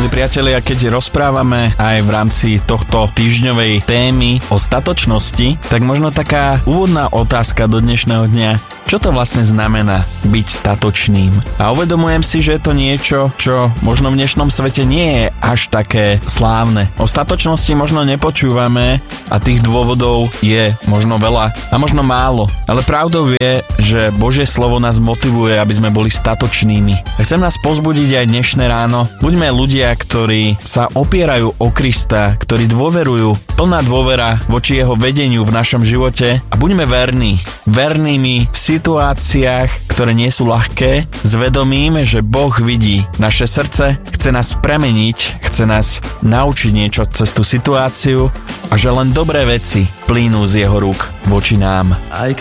Milí priatelia, keď rozprávame aj v rámci tohto týždňovej témy o statočnosti, tak možno taká úvodná otázka do dnešného dňa. Čo to vlastne znamená byť statočným? A uvedomujem si, že je to niečo, čo možno v dnešnom svete nie je až také slávne. O statočnosti možno nepočúvame a tých dôvodov je možno veľa a možno málo. Ale pravdou je, že Božie slovo nás motivuje, aby sme boli statočnými. A chcem nás povzbudiť aj dnešné ráno. Buďme ľudia, ktorí sa opierajú o Krista, ktorí dôverujú, plná dôvera voči jeho vedeniu v našom živote a buďme verní. Vernými v situáciách, ktoré nie sú ľahké, s vedomím, že Boh vidí naše srdce, chce nás premeniť, chce nás naučiť niečo cez tú situáciu a že len dobré veci plynú z jeho rúk voči nám.